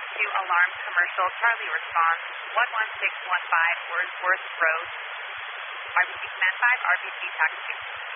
to alarm commercial. Charlie responds 11615 Wordsworth Road. I repeat, command 5, RBC taxi.